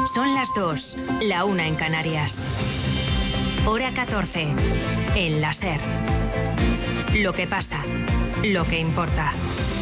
Son las 2, la 1 en Canarias. Hora 14, en la SER. Lo que pasa, lo que importa.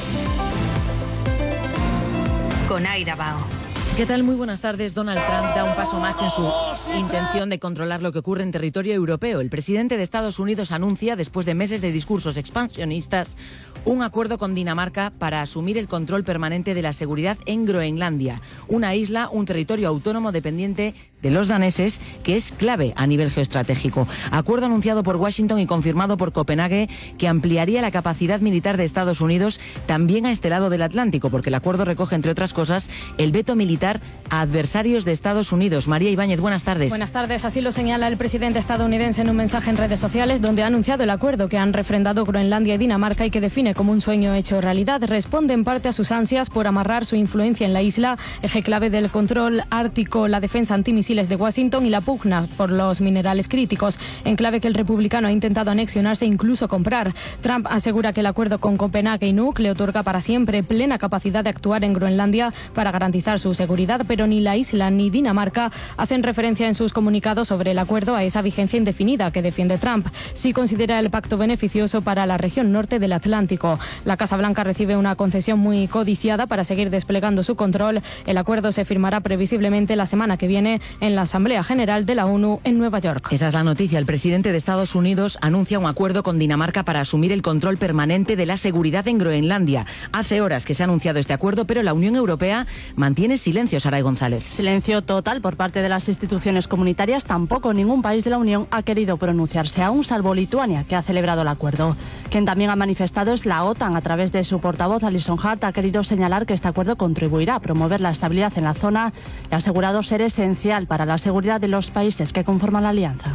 Con Aida Bao. ¿Qué tal? Muy buenas tardes. Donald Trump da un paso más en su intención de controlar lo que ocurre en territorio europeo. El presidente de Estados Unidos anuncia, después de meses de discursos expansionistas, un acuerdo con Dinamarca para asumir el control permanente de la seguridad en Groenlandia, una isla, un territorio autónomo dependiente de los daneses, que es clave a nivel geoestratégico. Acuerdo anunciado por Washington y confirmado por Copenhague, que ampliaría la capacidad militar de Estados Unidos también a este lado del Atlántico, porque el acuerdo recoge, entre otras cosas, el veto militar a adversarios de Estados Unidos. María Ibáñez, buenas tardes. Buenas tardes. Así lo señala el presidente estadounidense en un mensaje en redes sociales, donde ha anunciado el acuerdo que han refrendado Groenlandia y Dinamarca y que define como un sueño hecho realidad. Responde en parte a sus ansias por amarrar su influencia en la isla, eje clave del control ártico, la defensa antimisiles de Washington y la pugna por los minerales críticos, enclave que el republicano ha intentado anexionarse e incluso comprar. Trump asegura que el acuerdo con Copenhague y Nuuk le otorga para siempre plena capacidad de actuar en Groenlandia para garantizar su seguridad, pero ni la isla ni Dinamarca hacen referencia en sus comunicados sobre el acuerdo a esa vigencia indefinida que defiende Trump. Sí considera el pacto beneficioso para la región norte del Atlántico. La Casa Blanca recibe una concesión muy codiciada para seguir desplegando su control. El acuerdo se firmará previsiblemente la semana que viene en la Asamblea General de la ONU en Nueva York. Esa es la noticia. El presidente de Estados Unidos anuncia un acuerdo con Dinamarca para asumir el control permanente de la seguridad en Groenlandia. Hace horas que se ha anunciado este acuerdo, pero la Unión Europea mantiene silencio, Saray González. Silencio total por parte de las instituciones comunitarias. Tampoco ningún país de la Unión ha querido pronunciarse aún, salvo Lituania, que ha celebrado el acuerdo. Quien también ha manifestado es la OTAN. A través de su portavoz, Alison Hart, ha querido señalar que este acuerdo contribuirá a promover la estabilidad en la zona y ha asegurado ser esencial para la seguridad de los países que conforman la alianza.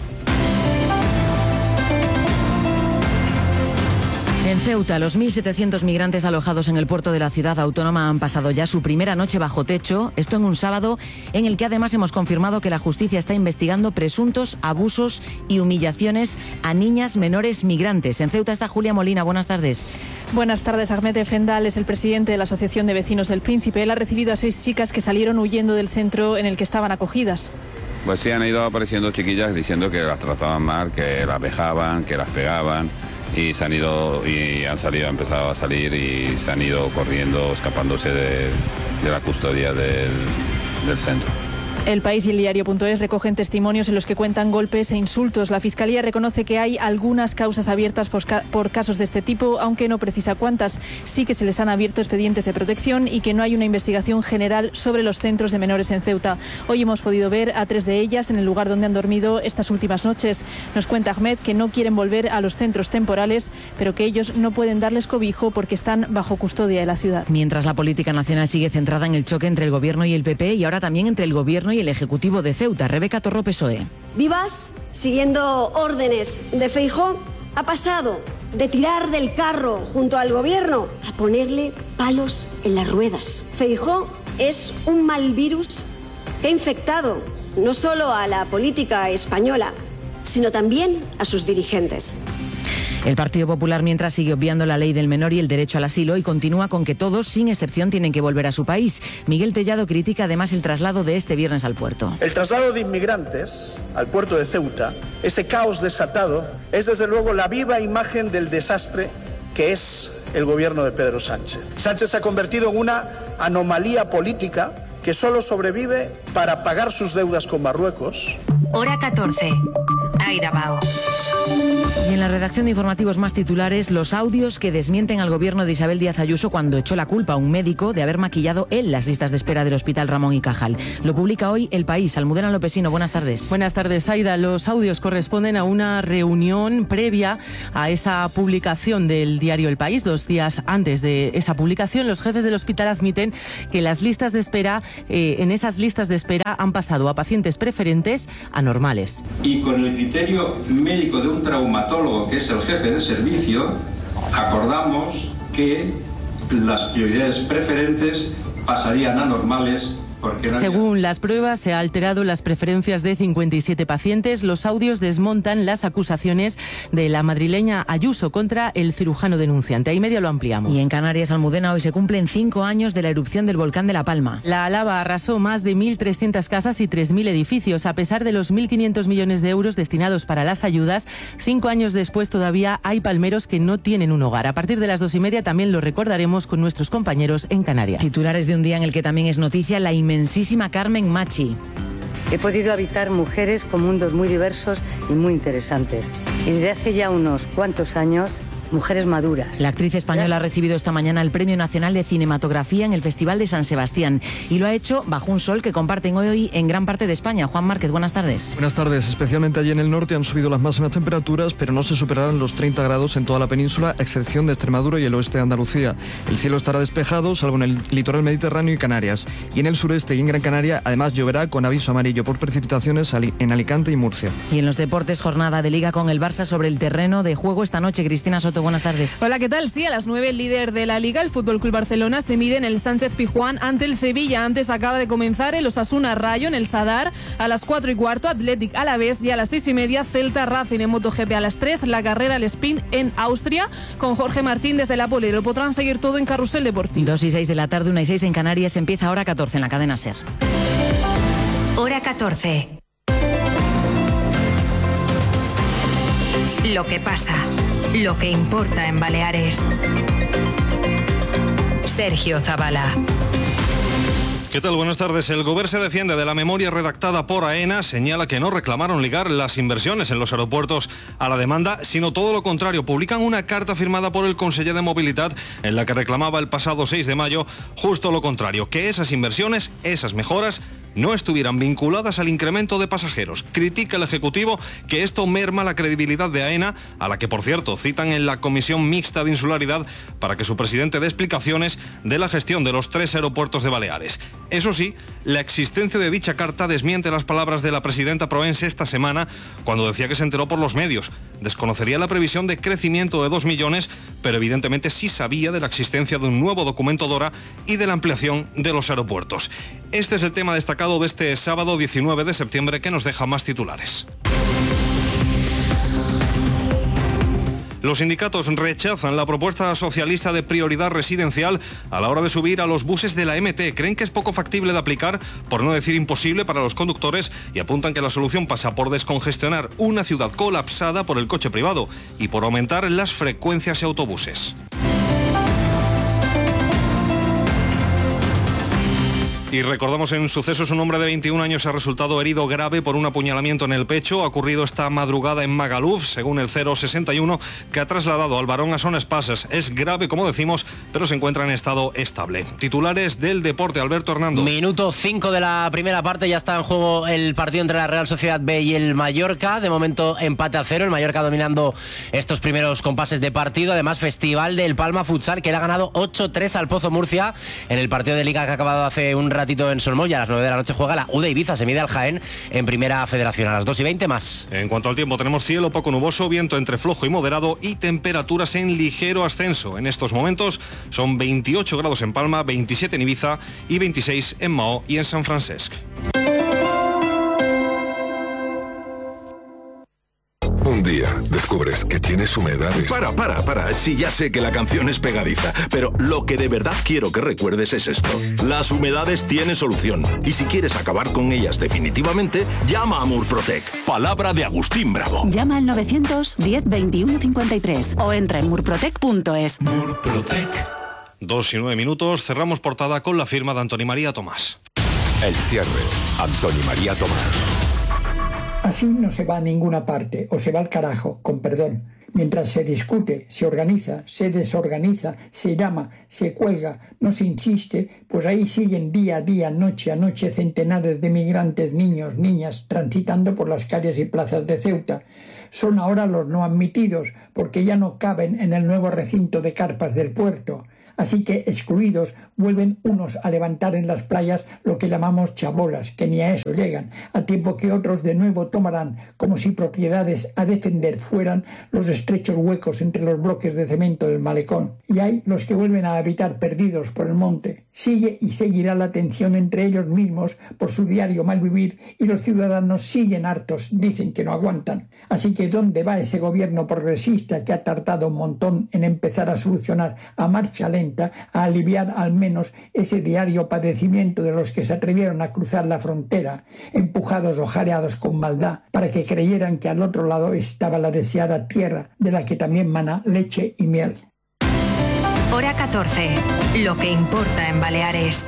En Ceuta, los 1.700 migrantes alojados en el puerto de la ciudad autónoma han pasado ya su primera noche bajo techo. Esto en un sábado en el que además hemos confirmado que la justicia está investigando presuntos abusos y humillaciones a niñas menores migrantes. En Ceuta está Julia Molina. Buenas tardes. Buenas tardes. Ahmed Efendal es el presidente de la Asociación de Vecinos del Príncipe. Él ha recibido a 6 chicas que salieron huyendo del centro en el que estaban acogidas. Pues sí, han ido apareciendo chiquillas diciendo que las trataban mal, que las vejaban, que las pegaban. Y han empezado a salir y se han ido corriendo, escapándose de la custodia del centro. El País y el Diario.es recogen testimonios en los que cuentan golpes e insultos. La Fiscalía reconoce que hay algunas causas abiertas por casos de este tipo, aunque no precisa cuántas. Sí que se les han abierto expedientes de protección y que no hay una investigación general sobre los centros de menores en Ceuta. Hoy hemos podido ver a 3 de ellas en el lugar donde han dormido estas últimas noches. Nos cuenta Ahmed que no quieren volver a los centros temporales, pero que ellos no pueden darles cobijo porque están bajo custodia de la ciudad. Mientras la política nacional sigue centrada en el choque entre el Gobierno y el PP y ahora también entre el Gobierno y el Ejecutivo de Ceuta. Rebeca Torró, PSOE. Vivas, siguiendo órdenes de Feijóo, ha pasado de tirar del carro junto al Gobierno a ponerle palos en las ruedas. Feijóo es un mal virus que ha infectado no solo a la política española, sino también a sus dirigentes. El Partido Popular, mientras, sigue obviando la ley del menor y el derecho al asilo y continúa con que todos, sin excepción, tienen que volver a su país. Miguel Tellado critica además el traslado de este viernes al puerto. El traslado de inmigrantes al puerto de Ceuta, ese caos desatado, es desde luego la viva imagen del desastre que es el gobierno de Pedro Sánchez. Sánchez se ha convertido en una anomalía política que solo sobrevive para pagar sus deudas con Marruecos. Hora 14. Aida Bao. Y en la redacción de informativos más titulares, los audios que desmienten al gobierno de Isabel Díaz Ayuso cuando echó la culpa a un médico de haber maquillado él las listas de espera del Hospital Ramón y Cajal. Lo publica hoy El País. Almudena Lopesino, buenas tardes. Buenas tardes, Aida. Los audios corresponden a una reunión previa a esa publicación del diario El País. 2 días antes de esa publicación, los jefes del hospital admiten que las listas de espera, en esas listas de espera han pasado a pacientes preferentes a normales. Y con el criterio médico de un traumatólogo, que es el jefe de servicio, acordamos que las prioridades preferentes pasarían a normales Según las pruebas, se ha alterado las preferencias de 57 pacientes. Los audios desmontan las acusaciones de la madrileña Ayuso contra el cirujano denunciante. Ahí medio lo ampliamos. Y en Canarias, Almudena, hoy se cumplen 5 años de la erupción del volcán de La Palma. La lava arrasó más de 1.300 casas y 3.000 edificios. A pesar de los 1.500 millones de euros destinados para las ayudas, 5 años después todavía hay palmeros que no tienen un hogar. A partir de las 2:30 también lo recordaremos con nuestros compañeros en Canarias. Titulares de un día en el que también es noticia la inmensísima Carmen Machi. He podido habitar mujeres con mundos muy diversos y muy interesantes. Y desde hace ya unos cuantos años, mujeres maduras. La actriz española ha recibido esta mañana el Premio Nacional de Cinematografía en el Festival de San Sebastián y lo ha hecho bajo un sol que comparten hoy en gran parte de España. Juan Márquez, buenas tardes. Buenas tardes. Especialmente allí en el norte han subido las máximas temperaturas, pero no se superarán los 30 grados en toda la península, a excepción de Extremadura y el oeste de Andalucía. El cielo estará despejado, salvo en el litoral mediterráneo y Canarias. Y en el sureste y en Gran Canaria, además lloverá con aviso amarillo por precipitaciones en Alicante y Murcia. Y en los deportes, jornada de Liga con el Barça sobre el terreno de juego esta noche. Cristina Soto, buenas tardes. Hola, ¿qué tal? Sí, a las 9 el líder de la Liga, el FC Barcelona, se mide en el Sánchez-Pizjuán ante el Sevilla. Antes acaba de comenzar el Osasuna Rayo en el Sadar. A las 4:15 Athletic Alavés y a las 6:30 Celta Racing en MotoGP. A las 3 la carrera al Spin en Austria con Jorge Martín desde la Pole. Lo podrán seguir todo en Carrusel Deportivo. 2:06 de la tarde, 1:06 en Canarias. Empieza Hora 14 en la cadena SER. Hora 14. Lo que pasa, lo que importa en Baleares. Sergio Zavala. ¿Qué tal? Buenas tardes. El Govern se defiende de la memoria redactada por AENA, señala que no reclamaron ligar las inversiones en los aeropuertos a la demanda, sino todo lo contrario. Publican una carta firmada por el conseller de Movilidad en la que reclamaba el pasado 6 de mayo justo lo contrario, que esas inversiones, esas mejoras, no estuvieran vinculadas al incremento de pasajeros. Critica el Ejecutivo que esto merma la credibilidad de AENA, a la que, por cierto, citan en la Comisión Mixta de Insularidad para que su presidente dé explicaciones de la gestión de los 3 aeropuertos de Baleares. Eso sí, la existencia de dicha carta desmiente las palabras de la presidenta proense esta semana cuando decía que se enteró por los medios. Desconocería la previsión de crecimiento de 2 millones, pero evidentemente sí sabía de la existencia de un nuevo documento DORA y de la ampliación de los aeropuertos. Este es el tema destacado de este sábado 19 de septiembre que nos deja más titulares. Los sindicatos rechazan la propuesta socialista de prioridad residencial a la hora de subir a los buses de la MT. Creen que es poco factible de aplicar, por no decir imposible para los conductores, y apuntan que la solución pasa por descongestionar una ciudad colapsada por el coche privado y por aumentar las frecuencias de autobuses. Y recordamos en sucesos, un hombre de 21 años ha resultado herido grave por un apuñalamiento en el pecho. Ha ocurrido esta madrugada en Magaluf, según el 061, que ha trasladado al varón a Son Espases. Es grave, como decimos, pero se encuentra en estado estable. Titulares del deporte, Alberto Hernando. Minuto 5 de la primera parte, ya está en juego el partido entre la Real Sociedad B y el Mallorca. De momento empate a 0, el Mallorca dominando estos primeros compases de partido. Además, festival del Palma Futsal, que le ha ganado 8-3 al Pozo Murcia en el partido de Liga que ha acabado hace un ratito en Solmolla. A las 9 de la noche juega la UDE Ibiza, se mide al Jaén en Primera Federación. A las 2:20 más. En cuanto al tiempo, tenemos cielo poco nuboso, viento entre flojo y moderado y temperaturas en ligero ascenso. En estos momentos son 28 grados en Palma, 27 en Ibiza y 26 en Mao y en San Francesc. Un día descubres que tienes humedades. Para. Sí, ya sé que la canción es pegadiza, pero lo que de verdad quiero que recuerdes es esto. Las humedades tienen solución. Y si quieres acabar con ellas definitivamente, llama a Murprotec. Palabra de Agustín Bravo. Llama al 910 21 53 o entra en murprotec.es. Murprotec. 2:09. Cerramos portada con la firma de Antoni María Tomás. El cierre. Antoni María Tomás. Así no se va a ninguna parte, o se va al carajo, con perdón. Mientras se discute, se organiza, se desorganiza, se llama, se cuelga, no se insiste, pues ahí siguen día a día, noche a noche, centenares de migrantes, niños, niñas, transitando por las calles y plazas de Ceuta. Son ahora los no admitidos, porque ya no caben en el nuevo recinto de carpas del puerto. Así que, excluidos, vuelven unos a levantar en las playas lo que llamamos chabolas, que ni a eso llegan, al tiempo que otros de nuevo tomarán, como si propiedades a defender fueran, los estrechos huecos entre los bloques de cemento del malecón. Y hay los que vuelven a habitar perdidos por el monte. Sigue y seguirá la tensión entre ellos mismos por su diario malvivir, y los ciudadanos siguen hartos, dicen que no aguantan. Así que ¿dónde va ese gobierno progresista que ha tardado un montón en empezar a solucionar a marcha lenta, a aliviar al menos ese diario padecimiento de los que se atrevieron a cruzar la frontera, empujados o jareados con maldad, para que creyeran que al otro lado estaba la deseada tierra de la que también mana leche y miel? Hora 14. Lo que importa en Baleares.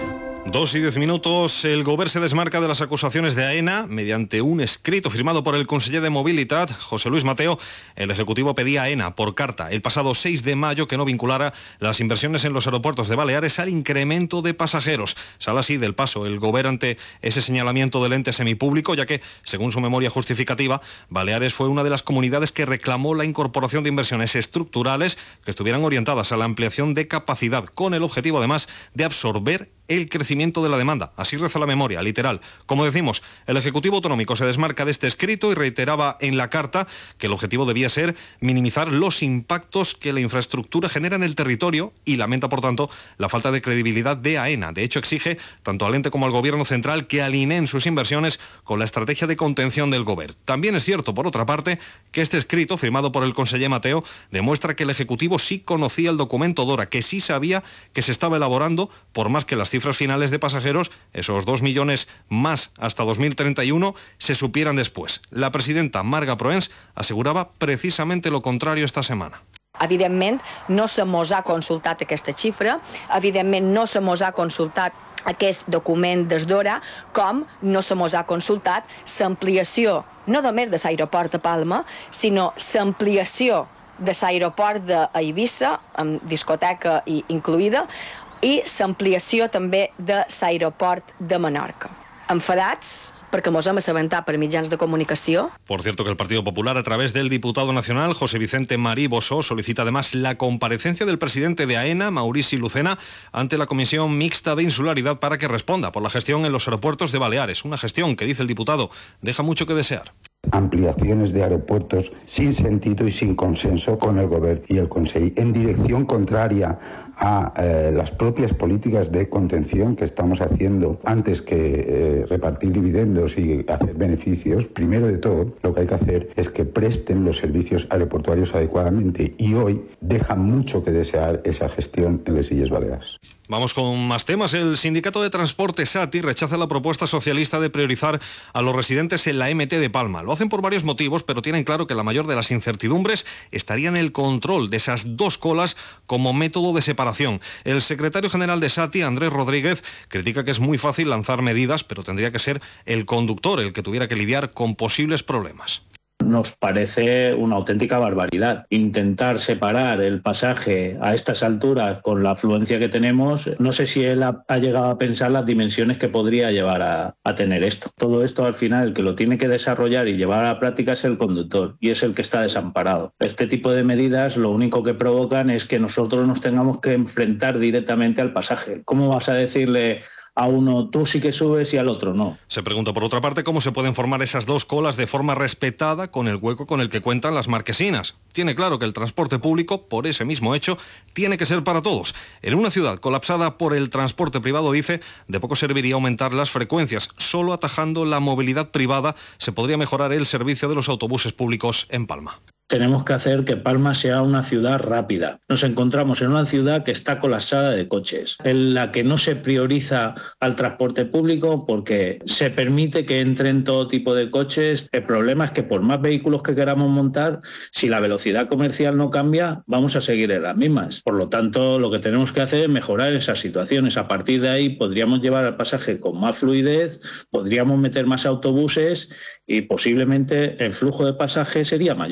2:10. El Govern se desmarca de las acusaciones de AENA mediante un escrito firmado por el conseller de Mobilitat, José Luis Mateo. El Ejecutivo pedía a AENA por carta el pasado 6 de mayo que no vinculara las inversiones en los aeropuertos de Baleares al incremento de pasajeros. Sale así del paso el Govern ante ese señalamiento del ente semipúblico, ya que, según su memoria justificativa, Baleares fue una de las comunidades que reclamó la incorporación de inversiones estructurales que estuvieran orientadas a la ampliación de capacidad, con el objetivo además de absorber el crecimiento de la demanda. Así reza la memoria, literal. Como decimos, el Ejecutivo Autonómico se desmarca de este escrito y reiteraba en la carta que el objetivo debía ser minimizar los impactos que la infraestructura genera en el territorio y lamenta, por tanto, la falta de credibilidad de AENA. De hecho, exige tanto al ente como al Gobierno central que alineen sus inversiones con la estrategia de contención del Govern. También es cierto, por otra parte, que este escrito, firmado por el conseller Mateo, demuestra que el Ejecutivo sí conocía el documento DORA, que sí sabía que se estaba elaborando, por más que las cifras finales de pasajeros, esos 2 millones más hasta 2031, se supieran después. La presidenta Marga Proens aseguraba precisamente lo contrario esta semana. Evidentment, no se mos ha consultat aquesta xifra, evidentment no se mos ha consultat aquest document des d'Dora, com no se mos ha consultat l'ampliació, no només de l'aeroport de Palma, sinó l'ampliació de l'aeroport d'Eivissa, amb discoteca incluïda, i l'ampliació també de l'aeroport de Menorca. Enfadats perquè mos hem assabentat per mitjans de comunicació. Por cierto, que el Partido Popular, a través del diputado nacional José Vicente Marí Bosó, solicita además la comparecencia del presidente de AENA, Maurici Lucena, ante la Comisión Mixta de Insularidad para que responda por la gestión en los aeropuertos de Baleares. Una gestión que, dice el diputado, deja mucho que desear. Ampliaciones de aeropuertos sin sentido y sin consenso con el Govern y el Consell, en dirección contraria a las propias políticas de contención que estamos haciendo. Antes que repartir dividendos y hacer beneficios, primero de todo, lo que hay que hacer es que presten los servicios aeroportuarios adecuadamente, y hoy deja mucho que desear esa gestión en las Illes Baleares. Vamos con más temas. El Sindicato de Transporte SATI rechaza la propuesta socialista de priorizar a los residentes en la MT de Palma. Lo hacen por varios motivos, pero tienen claro que la mayor de las incertidumbres estaría en el control de esas 2 colas como método de separación. El secretario general de SATI, Andrés Rodríguez, critica que es muy fácil lanzar medidas, pero tendría que ser el conductor el que tuviera que lidiar con posibles problemas. Nos parece una auténtica barbaridad. Intentar separar el pasaje a estas alturas con la afluencia que tenemos, no sé si él ha llegado a pensar las dimensiones que podría llevar a tener esto. Todo esto, al final, el que lo tiene que desarrollar y llevar a la práctica es el conductor, y es el que está desamparado. Este tipo de medidas lo único que provocan es que nosotros nos tengamos que enfrentar directamente al pasaje. ¿Cómo vas a decirle a uno tú sí que subes y al otro no? Se pregunta, por otra parte, cómo se pueden formar esas 2 colas de forma respetada con el hueco con el que cuentan las marquesinas. Tiene claro que el transporte público, por ese mismo hecho, tiene que ser para todos. En una ciudad colapsada por el transporte privado, dice, de poco serviría aumentar las frecuencias. Solo atajando la movilidad privada se podría mejorar el servicio de los autobuses públicos en Palma. Tenemos que hacer que Palma sea una ciudad rápida. Nos encontramos en una ciudad que está colapsada de coches, en la que no se prioriza al transporte público porque se permite que entren todo tipo de coches. El problema es que por más vehículos que queramos montar, si la velocidad comercial no cambia, vamos a seguir en las mismas. Por lo tanto, lo que tenemos que hacer es mejorar esas situaciones. A partir de ahí podríamos llevar al pasaje con más fluidez, podríamos meter más autobuses y posiblemente el flujo de pasajes sería mayor.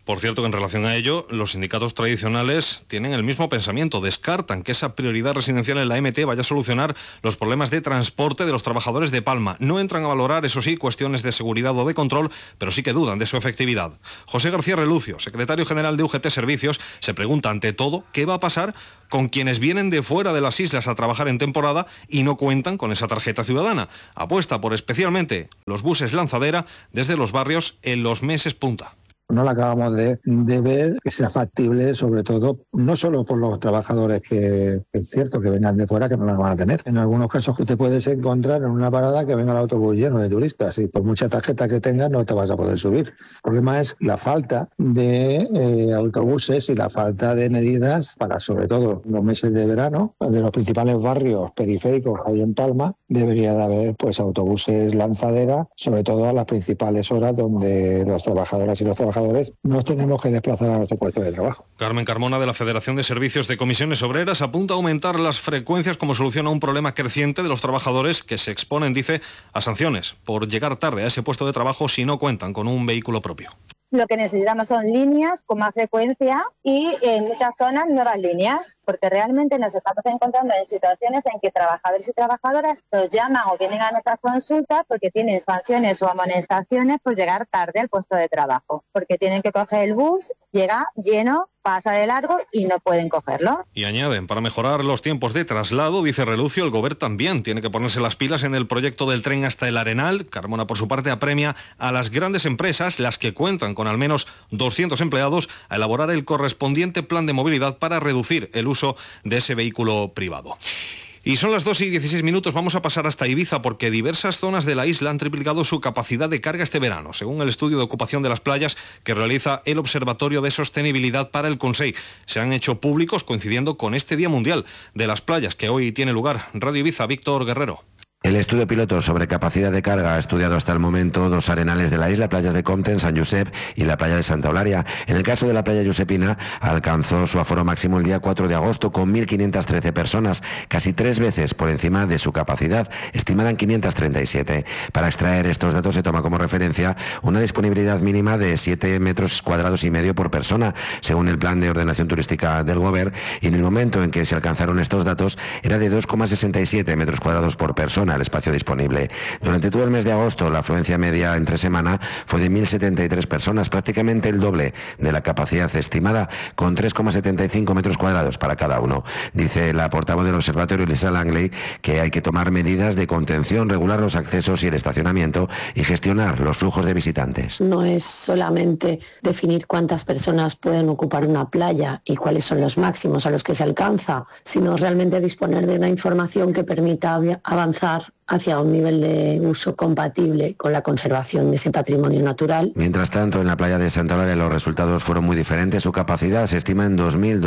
Por cierto, que en relación a ello, los sindicatos tradicionales tienen el mismo pensamiento. Descartan que esa prioridad residencial en la MT vaya a solucionar los problemas de transporte de los trabajadores de Palma. No entran a valorar, eso sí, cuestiones de seguridad o de control, pero sí que dudan de su efectividad. José García Relucio, secretario general de UGT Servicios, se pregunta ante todo qué va a pasar con quienes vienen de fuera de las islas a trabajar en temporada y no cuentan con esa tarjeta ciudadana. Apuesta por especialmente los buses lanzadera desde los barrios en los meses punta. No la acabamos de ver que sea factible, sobre todo, no solo por los trabajadores que es cierto que vengan de fuera, que no la van a tener. En algunos casos que te puedes encontrar en una parada que venga el autobús lleno de turistas y por mucha tarjeta que tengas no te vas a poder subir. El problema es la falta de autobuses y la falta de medidas para, sobre todo, los meses de verano. De los principales barrios periféricos que hay en Palma, debería de haber pues autobuses lanzadera, sobre todo a las principales horas donde los trabajadoras y los trabajadores nos tenemos que desplazar a nuestro puesto de trabajo. Carmen Carmona, de la Federación de Servicios de Comisiones Obreras, apunta a aumentar las frecuencias como solución a un problema creciente de los trabajadores que se exponen, dice, a sanciones por llegar tarde a ese puesto de trabajo si no cuentan con un vehículo propio. Lo que necesitamos son líneas con más frecuencia y en muchas zonas nuevas líneas, porque realmente nos estamos encontrando en situaciones en que trabajadores y trabajadoras nos llaman o vienen a nuestras consultas porque tienen sanciones o amonestaciones por llegar tarde al puesto de trabajo, porque tienen que coger el bus, llega lleno, pasa de largo y no pueden cogerlo. Y añaden, para mejorar los tiempos de traslado, dice Relucio, el Gobierno también tiene que ponerse las pilas en el proyecto del tren hasta el Arenal. Carmona, por su parte, apremia a las grandes empresas, las que cuentan con al menos 200 empleados, a elaborar el correspondiente plan de movilidad para reducir el uso de ese vehículo privado. Y son las 2:16, vamos a pasar hasta Ibiza porque diversas zonas de la isla han triplicado su capacidad de carga este verano, según el estudio de ocupación de las playas que realiza el Observatorio de Sostenibilidad para el Consell. Se han hecho públicos coincidiendo con este Día Mundial de las Playas que hoy tiene lugar. Radio Ibiza, Víctor Guerrero. El estudio piloto sobre capacidad de carga ha estudiado hasta el momento 2 arenales de la isla, playas de Comte, en San Josep y la playa de Santa Eulalia. En el caso de la playa Josepina, alcanzó su aforo máximo el día 4 de agosto con 1.513 personas, casi 3 veces por encima de su capacidad, estimada en 537. Para extraer estos datos se toma como referencia una disponibilidad mínima de 7,5 metros cuadrados por persona, según el plan de ordenación turística del Gobierno, y en el momento en que se alcanzaron estos datos era de 2,67 metros cuadrados por persona el espacio disponible. Durante todo el mes de agosto, la afluencia media entre semana fue de 1.073 personas, prácticamente el doble de la capacidad estimada, con 3,75 metros cuadrados para cada uno. Dice la portavoz del observatorio, Lisa Langley, que hay que tomar medidas de contención, regular los accesos y el estacionamiento y gestionar los flujos de visitantes. No es solamente definir cuántas personas pueden ocupar una playa y cuáles son los máximos a los que se alcanza, sino realmente disponer de una información que permita avanzar hacia un nivel de uso compatible con la conservación de ese patrimonio natural. Mientras tanto, en la playa de Santa Eulalia los resultados fueron muy diferentes. Su capacidad se estima en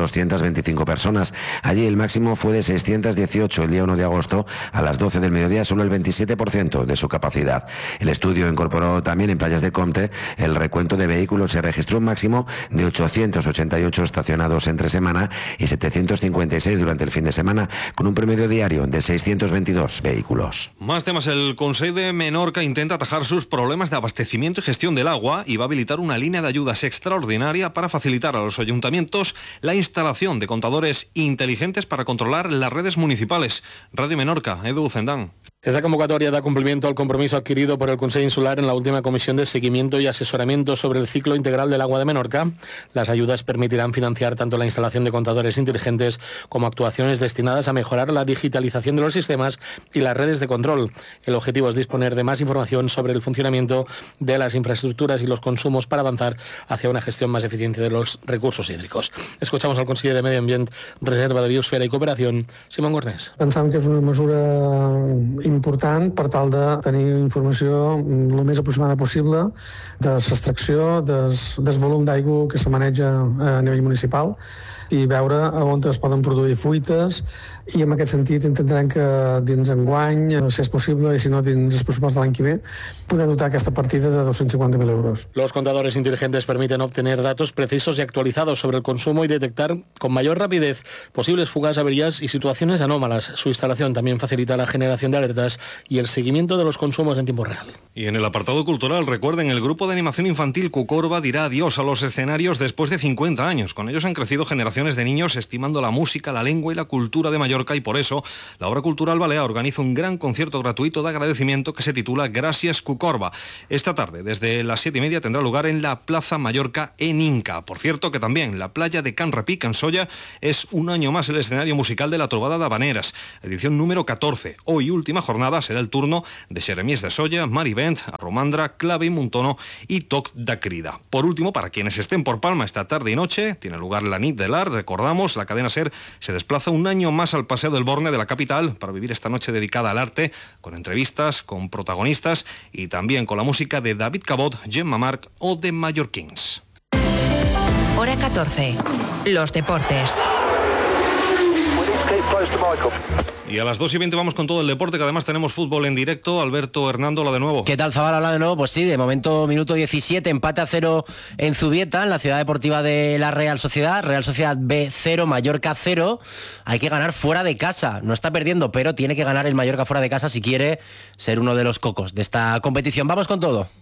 2.225 personas. Allí el máximo fue de 618 el día 1 de agosto. A las 12 del mediodía, solo el 27% de su capacidad. El estudio incorporó también en playas de Comte el recuento de vehículos. Se registró un máximo de 888 estacionados entre semana y 756 durante el fin de semana, con un promedio diario de 622 vehículos. Más temas. El Consell de Menorca intenta atajar sus problemas de abastecimiento y gestión del agua y va a habilitar una línea de ayudas extraordinaria para facilitar a los ayuntamientos la instalación de contadores inteligentes para controlar las redes municipales. Radio Menorca, Edu Zendán. Esta convocatoria da cumplimiento al compromiso adquirido por el Consell Insular en la última comisión de seguimiento y asesoramiento sobre el ciclo integral del agua de Menorca. Las ayudas permitirán financiar tanto la instalación de contadores inteligentes como actuaciones destinadas a mejorar la digitalización de los sistemas y las redes de control. El objetivo es disponer de más información sobre el funcionamiento de las infraestructuras y los consumos para avanzar hacia una gestión más eficiente de los recursos hídricos. Escuchamos al conseller de Medi Ambient, Reserva de Biosfera y Cooperación, Simón Gornés. Pensam que és una mesura important per tal de tenir informació el més aproximada possible de l'extracció, del volum d'aigua que se maneja a nivell municipal i veure on es poden produir fuites, i en aquest sentit intentarem que dins enguany, si és possible, i si no dins els pressupost de l'any que ve, poder dotar aquesta partida de 250.000 euros. Los contadores inteligentes permiten obtener datos precisos y actualizados sobre el consumo y detectar con mayor rapidez posibles fugas, averías y situaciones anómalas. Su instalación también facilita la generación de alertas y el seguimiento de los consumos en tiempo real. Y en el apartado cultural, recuerden, el grupo de animación infantil Cucorba dirá adiós a los escenarios después de 50 años. Con ellos han crecido generaciones de niños estimando la música, la lengua y la cultura de Mallorca, y por eso la Obra Cultural Balear organiza un gran concierto gratuito de agradecimiento que se titula Gracias Cucorba. Esta tarde, desde las 7:30, tendrá lugar en la Plaza Mallorca en Inca. Por cierto, que también la playa de Can Repic, en Solla, es un año más el escenario musical de la Trobada de Habaneras, edición número 14. Hoy, última jornada, será el turno de Xeremies de Solla, Maribel, Romandra, Clave y Muntono y Toc da Crida. Por último, para quienes estén por Palma esta tarde y noche, tiene lugar la Nit de l'Art. Recordamos, la cadena SER se desplaza un año más al Paseo del Borne de la capital para vivir esta noche dedicada al arte, con entrevistas, con protagonistas y también con la música de David Cabot, Gemma Marc o de Mallorquins. Hora 14. Los deportes. Y a las 2:20 vamos con todo el deporte, que además tenemos fútbol en directo. Alberto, Hernando, hola de nuevo. ¿Qué tal, Zabala? Hola de nuevo. Pues sí, de momento minuto 17, empate a 0 en Zubieta, en la ciudad deportiva de la Real Sociedad B 0, Mallorca 0. Hay que ganar fuera de casa. No está perdiendo, pero tiene que ganar el Mallorca fuera de casa si quiere ser uno de los cocos de esta competición. Vamos con todo.